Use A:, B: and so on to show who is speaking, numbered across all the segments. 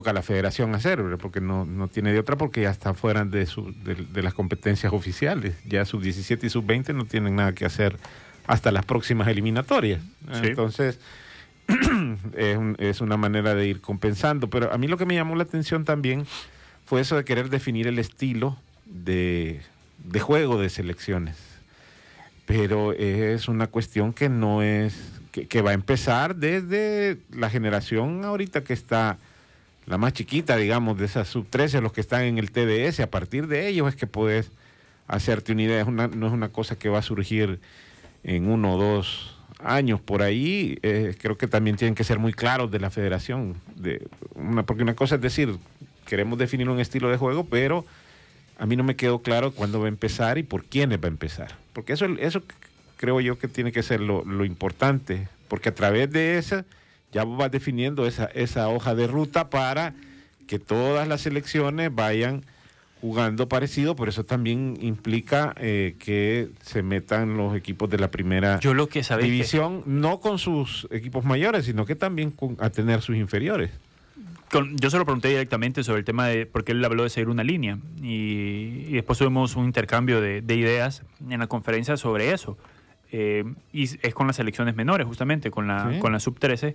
A: a la federación hacer, ¿verdad? Porque no tiene de otra, porque ya está fuera de las competencias oficiales. Ya sub-17 y sub-20 no tienen nada que hacer hasta las próximas eliminatorias.
B: Sí.
A: Entonces, es una manera de ir compensando. Pero a mí lo que me llamó la atención también fue eso de querer definir el estilo de juego de selecciones. Pero es una cuestión que no es, que va a empezar desde la generación ahorita que está la más chiquita, digamos, de esas sub-13, los que están en el TDS. A partir de ellos es que puedes hacerte una idea. No es una cosa que va a surgir en 1 o 2 años por ahí. Creo que también tienen que ser muy claros de la federación, porque una cosa es decir, queremos definir un estilo de juego, pero a mí no me quedó claro cuándo va a empezar y por quiénes va a empezar, porque eso creo yo que tiene que ser lo importante, porque a través de esa ya vas definiendo esa hoja de ruta para que todas las selecciones vayan jugando parecido. Por eso también implica que se metan los equipos de la primera división, no con sus equipos mayores, sino que también a tener sus inferiores.
B: Yo se lo pregunté directamente sobre el tema de, porque él habló de seguir una línea, y después tuvimos un intercambio de ideas en la conferencia sobre eso. Y es con las selecciones menores, justamente, con la sub-13.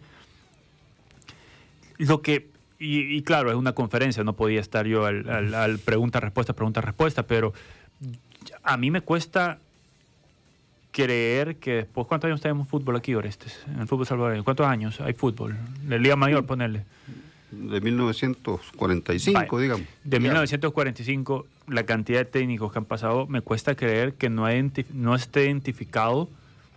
B: Y claro, es una conferencia, no podía estar yo al pregunta-respuesta, pero a mí me cuesta creer que después... ¿Cuántos años tenemos fútbol aquí, Orestes? En el fútbol salvadoreño. ¿Cuántos años hay fútbol? De Liga Mayor, ponerle.
C: De 1945, digamos.
B: De 1945, la cantidad de técnicos que han pasado, me cuesta creer que no esté identificado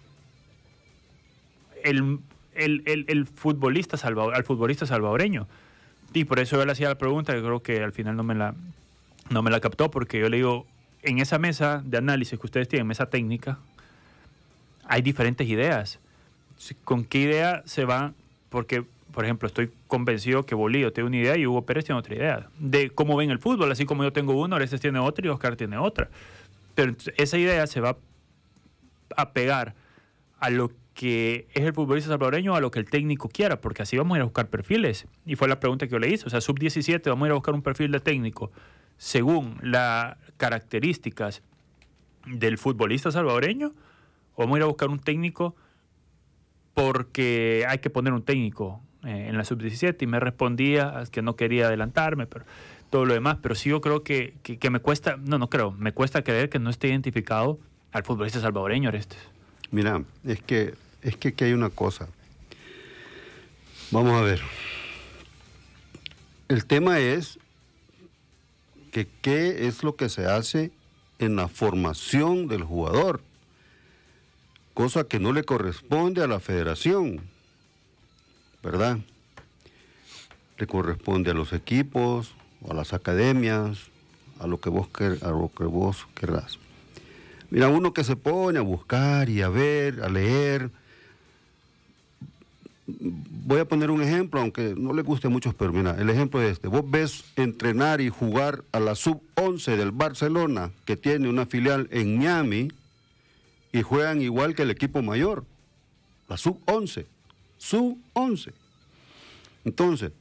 B: al futbolista salvadoreño. Y por eso yo le hacía la pregunta, que creo que al final no me la captó, porque yo le digo, en esa mesa de análisis que ustedes tienen, mesa técnica, hay diferentes ideas. ¿Con qué idea se va? Porque, por ejemplo, estoy convencido que Bolillo tiene una idea y Hugo Pérez tiene otra idea de cómo ven el fútbol, así como yo tengo una, Orestes tiene otra y Oscar tiene otra. Pero esa idea se va a pegar a lo que es el futbolista salvadoreño, a lo que el técnico quiera, porque así vamos a ir a buscar perfiles. Y fue la pregunta que yo le hice. O sea, sub-17 vamos a ir a buscar un perfil de técnico según las características del futbolista salvadoreño, o vamos a ir a buscar un técnico porque hay que poner un técnico en la sub-17. Y me respondía que no quería adelantarme, pero todo lo demás. Pero sí, yo creo que me cuesta, me cuesta creer que no esté identificado al futbolista salvadoreño, Orestes.
C: Mira, es que aquí hay una cosa. Vamos a ver. El tema es que qué es lo que se hace en la formación del jugador, cosa que no le corresponde a la federación, ¿verdad? Le corresponde a los equipos, a las academias, a lo que vos querrás. Mira, uno que se pone a buscar y a ver, a leer. Voy a poner un ejemplo, aunque no le guste a muchos, pero mira, el ejemplo es este. Vos ves entrenar y jugar a la sub-11 del Barcelona, que tiene una filial en Miami, y juegan igual que el equipo mayor, la sub-11. Sub-11. Entonces,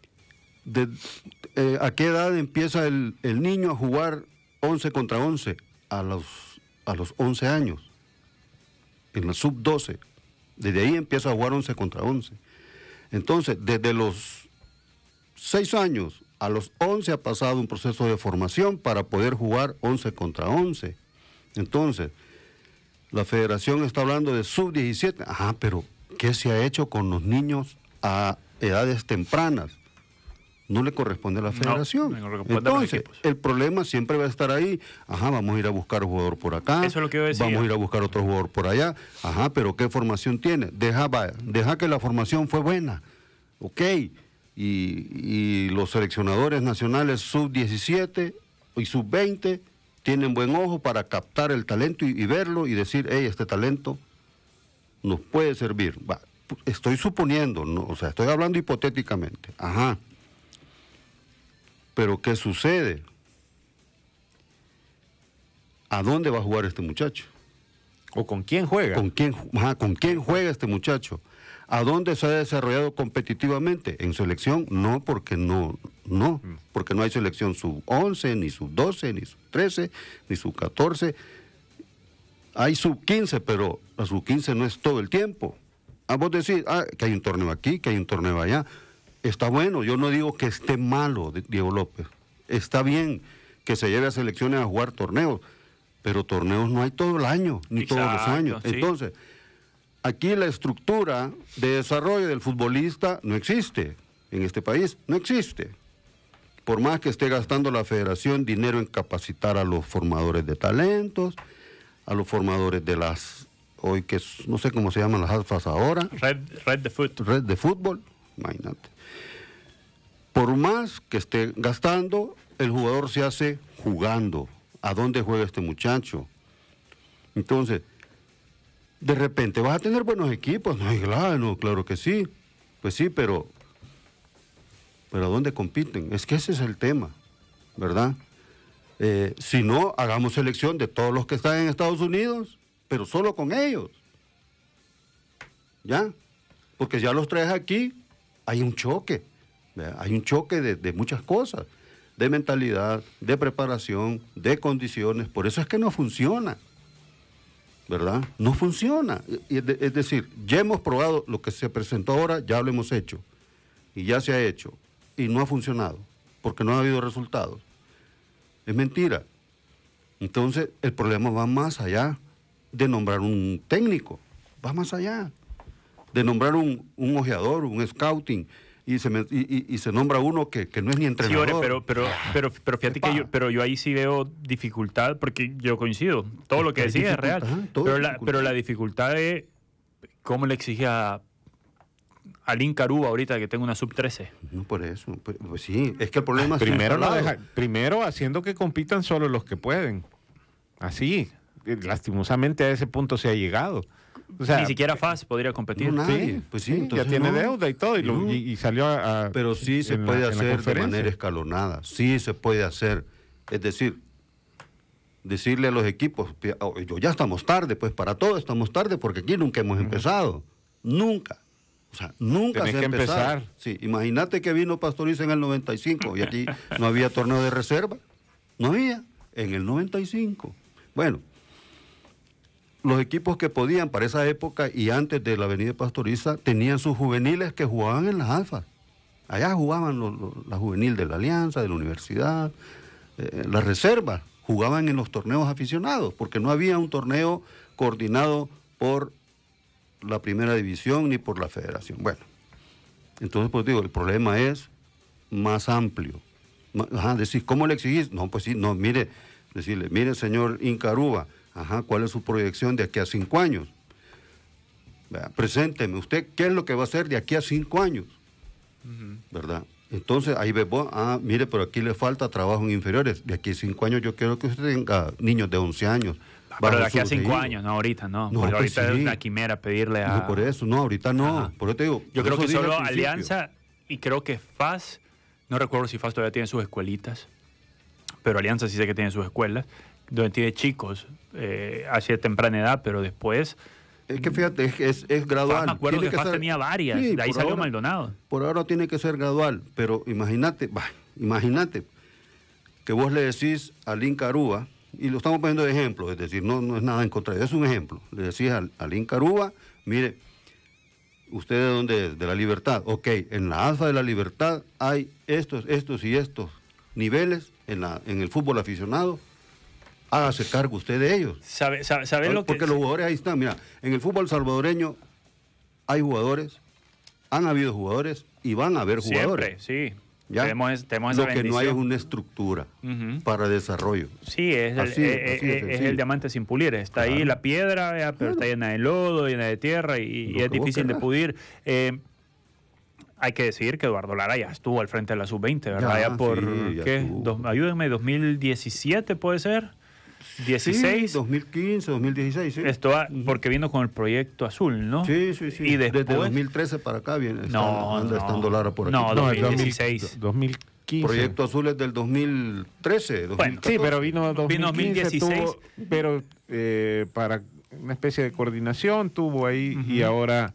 C: ¿a qué edad empieza el niño a jugar 11 contra 11? A los 11 años, en la sub-12. Desde ahí empieza a jugar 11 contra 11. Entonces, desde los 6 años a los 11 ha pasado un proceso de formación para poder jugar 11 contra 11. Entonces, la federación está hablando de sub-17. Ajá, pero ¿qué se ha hecho con los niños a edades tempranas? No le corresponde a la federación. Entonces, el problema siempre va a estar ahí. Ajá, vamos a ir a buscar un jugador por acá.
B: Eso es lo que yo decía.
C: Vamos a ir a buscar otro jugador por allá. Ajá, pero ¿qué formación tiene? Deja que la formación fue buena. Ok. Y los seleccionadores nacionales sub-17 y sub-20 tienen buen ojo para captar el talento y verlo y decir, hey, este talento nos puede servir. Estoy suponiendo, ¿no? O sea, estoy hablando hipotéticamente. Ajá. Pero ¿qué sucede? ¿A dónde va a jugar este muchacho?
A: ¿O con quién juega?
C: ¿Con quién juega este muchacho? ¿A dónde se ha desarrollado competitivamente? En selección, no, porque no, porque no hay selección sub-11, ni sub-12, ni sub-13, ni sub-14. Hay sub-15, pero la sub-15 no es todo el tiempo. A vos decís, que hay un torneo aquí, que hay un torneo allá. Está bueno, yo no digo que esté malo, Diego López. Está bien que se lleve a selecciones a jugar torneos, pero torneos no hay todo el año, ni todos los años.
B: Sí.
C: Entonces, aquí la estructura de desarrollo del futbolista no existe en este país, no existe. Por más que esté gastando la federación dinero en capacitar a los formadores de talentos, a los formadores de las, hoy que no sé cómo se llaman las alfas ahora.
B: Red de
C: fútbol, imagínate. Por más que esté gastando, el jugador se hace jugando. ¿A dónde juega este muchacho? Entonces, de repente vas a tener buenos equipos. No, claro que sí. Pues sí, pero ¿a dónde compiten? Es que ese es el tema, ¿verdad? Si no, hagamos selección de todos los que están en Estados Unidos, pero solo con ellos. ¿Ya? Porque ya los traes aquí, hay un choque. ¿Verdad? Hay un choque de muchas cosas, de mentalidad, de preparación, de condiciones. Por eso es que no funciona. ¿Verdad? No funciona. Es decir, ya hemos probado lo que se presentó ahora, ya lo hemos hecho. Y ya se ha hecho. Y no ha funcionado, porque no ha habido resultados. Es mentira. Entonces, el problema va más allá de nombrar un técnico. Va más allá. De nombrar un ojeador, un scouting, y se nombra uno que no es ni entrenador.
B: Sí, pero fíjate que yo ahí sí veo dificultad, porque yo coincido. Todo lo que decía es real. Pero la dificultad es cómo le exige a Alín Caruba ahorita que tengo una sub-13.
C: No, por eso. Pues sí, es que el problema es
A: primero haciendo que compitan solo los que pueden. Así. Lastimosamente a ese punto se ha llegado. O sea,
B: ni siquiera FAS podría competir.
C: No, sí, pues sí,
A: ya tiene deuda y todo, y salió a...
C: Pero sí se puede hacer de manera escalonada, sí se puede hacer. Es decir, decirle a los equipos, ya estamos tarde, pues para todo estamos tarde, porque aquí nunca hemos empezado. Nunca. O sea, nunca
A: Tenés
C: se ha
A: que
C: empezado.
A: empezar.
C: Sí, imagínate que vino Pastoriza en el 95 y aquí no había torneo de reserva. No había, en el 95. Bueno, los equipos que podían para esa época y antes de la Avenida Pastoriza tenían sus juveniles que jugaban en las alfas. Allá jugaban la juvenil de la Alianza, de la Universidad, las reservas, jugaban en los torneos aficionados, porque no había un torneo coordinado por la primera división ni por la federación. Bueno, entonces pues digo, el problema es más amplio. Decir, ¿cómo le exigís? No, pues sí, no, decirle, mire señor Incaruba, ¿cuál es su proyección de aquí a 5 años? Vea, presénteme usted qué es lo que va a hacer de aquí a 5 años, ¿verdad? Entonces ahí ve vos, mire, pero aquí le falta trabajo en inferiores. De aquí a 5 años yo quiero que usted tenga niños de 11 años.
B: Pero de aquí a 5 años, no ahorita, no. Porque
C: pues
B: ahorita
C: sí.
B: es una quimera pedirle a...
C: No, por eso, no, ahorita no.
B: Ajá.
C: Por eso te digo.
B: Yo creo que
C: dije
B: solo
C: al principio.
B: Alianza y creo que FAS, no recuerdo si FAS todavía tiene sus escuelitas, pero Alianza sí sé que tiene sus escuelas, donde tiene chicos hacia temprana edad, pero después...
C: Es que fíjate, es gradual.
B: Me acuerdo
C: Tiene
B: que FAS tenía varias,
C: sí,
B: de ahí
C: por
B: salió
C: ahora,
B: Maldonado.
C: Por ahora tiene que ser gradual, pero imagínate que vos le decís a Alín Caruba, y lo estamos poniendo de ejemplo, es decir, no es nada en contra, es un ejemplo. Le decís a Alín Caruba, mire, ¿usted de dónde es? De La Libertad. Ok, en la alfa de La Libertad hay estos y estos niveles en el fútbol aficionado. Hágase cargo usted de ellos.
B: ¿Sabe lo que...?
C: Porque los jugadores ahí están. Mira, en el fútbol salvadoreño hay jugadores, han habido jugadores y van a haber jugadores.
B: Siempre, sí.
C: ¿Ya?
B: Tenemos esa
C: Lo que
B: bendición.
C: no hay es una estructura para desarrollo.
B: Sí, es
C: sencillo.
B: el diamante sin pulir. Está ahí la piedra, pero está llena de lodo, llena de tierra y es difícil de pulir. Hay que decir que Eduardo Lara ya estuvo al frente de la sub-20, ¿verdad? Ya por,
C: sí,
B: ¿qué? Ayúdenme, 2017 puede ser. 16.
C: Sí, 2015, 2016, sí.
B: Esto porque vino con el proyecto azul, ¿no?
C: Sí.
B: Y después,
C: desde 2013 para acá viene. Estando Lara por aquí.
B: No, 2016.
A: 2015.
C: Proyecto azul es del 2013.
B: Bueno,
A: sí, pero vino 2015,
B: 2016.
A: pero para una especie de coordinación tuvo ahí y ahora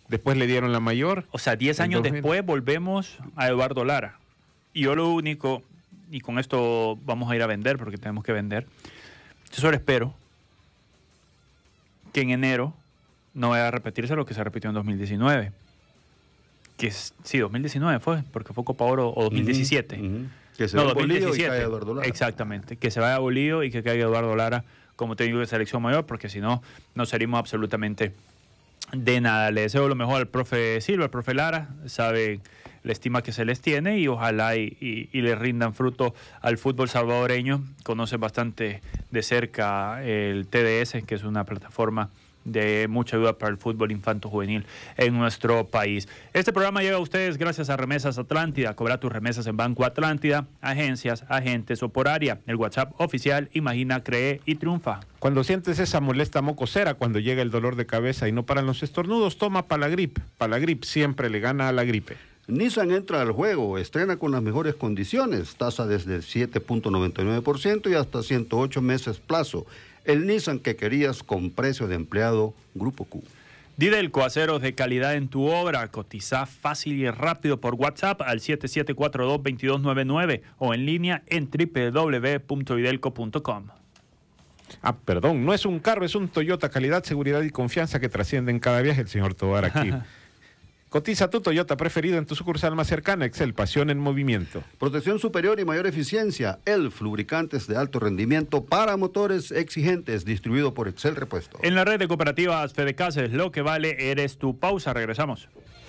A: Después le dieron la mayor.
B: O sea, 10 años después volvemos a Eduardo Lara. Y yo lo único, y con esto vamos a ir a vender porque tenemos que vender, yo solo espero que en enero no vaya a repetirse lo que se repitió en 2019. Que sí, 2019 fue, porque fue Copa Oro, o 2017.
C: Que se
B: no,
C: vaya
B: 2017.
C: Y caiga Eduardo Lara.
B: Exactamente, que se vaya a Bolío y que caiga Eduardo Lara como técnico de selección mayor, porque si no, no seríamos absolutamente de nada. Le deseo lo mejor al profe Silva, al profe Lara, sabe la estima que se les tiene y ojalá y le rindan fruto al fútbol salvadoreño. Conoce bastante de cerca el TDS, que es una plataforma de mucha ayuda para el fútbol infanto-juvenil en nuestro país. Este programa llega a ustedes gracias a Remesas Atlántida. Cobra tus remesas en Banco Atlántida, agencias, agentes o por área. El WhatsApp oficial, imagina, cree y triunfa.
A: Cuando sientes esa molesta mocosera, cuando llega el dolor de cabeza y no paran los estornudos, toma Palagrip. Palagrip siempre le gana a la gripe.
C: Nissan entra al juego, estrena con las mejores condiciones, tasa desde 7.99% y hasta 108 meses plazo. El Nissan que querías con precio de empleado Grupo Q.
B: Didelco, aceros de calidad en tu obra. Cotiza fácil y rápido por WhatsApp al 7742-2299 o en línea en www.didelco.com.
A: Perdón, no es un carro, es un Toyota, calidad, seguridad y confianza que trasciende en cada viaje. El señor Tobar aquí. Cotiza tu Toyota preferido en tu sucursal más cercana. Excel, pasión en movimiento.
C: Protección superior y mayor eficiencia. ELF, lubricantes de alto rendimiento para motores exigentes, distribuido por Excel Repuesto.
B: En la red de cooperativas Fedecases, lo que vale eres tu. Pausa, regresamos.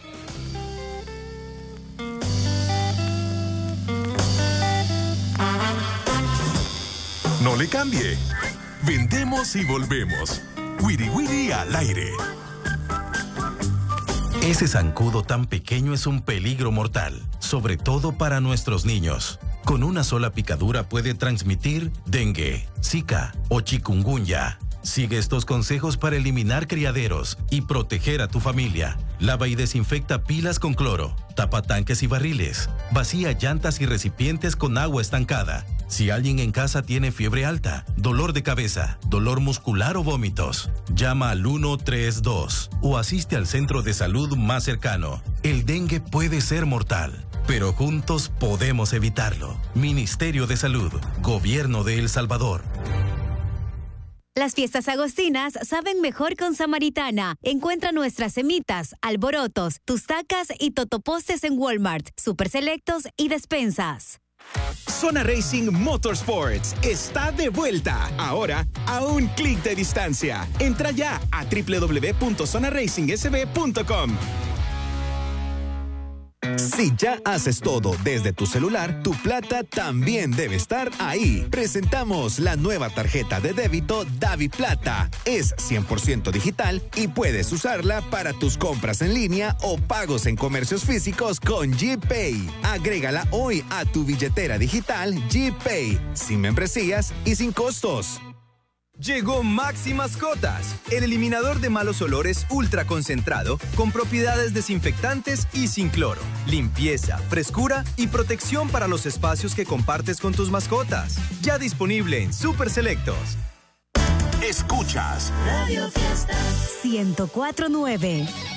D: No le cambie. Vendemos y volvemos. Wiri Wiri al aire. Ese zancudo tan pequeño es un peligro mortal, sobre todo para nuestros niños. Con una sola picadura puede transmitir dengue, zika o chikungunya. Sigue estos consejos para eliminar criaderos y proteger a tu familia. Lava y desinfecta pilas con cloro, tapa tanques y barriles, vacía llantas y recipientes con agua estancada. Si alguien en casa tiene fiebre alta, dolor de cabeza, dolor muscular o vómitos, llama al 132 o asiste al centro de salud más cercano. El dengue puede ser mortal, pero juntos podemos evitarlo. Ministerio de Salud, Gobierno de El Salvador.
E: Las fiestas agostinas saben mejor con Samaritana. Encuentra nuestras semitas, alborotos, tustacas y totopostes en Walmart, Super Selectos y despensas.
F: Zona Racing Motorsports está de vuelta, ahora a un clic de distancia. Entra ya a www.zonaracingsb.com. Si ya haces todo desde tu celular, tu plata también debe estar ahí. Presentamos la nueva tarjeta de débito DaviPlata. Es 100% digital y puedes usarla para tus compras en línea o pagos en comercios físicos con GPay. Agrégala hoy a tu billetera digital GPay, sin membresías y sin costos.
G: Llegó Maxi Mascotas, el eliminador de malos olores ultra concentrado con propiedades desinfectantes y sin cloro, limpieza, frescura y protección para los espacios que compartes con tus mascotas. Ya disponible en Super Selectos.
D: Escuchas
E: Radio Fiesta 104.9.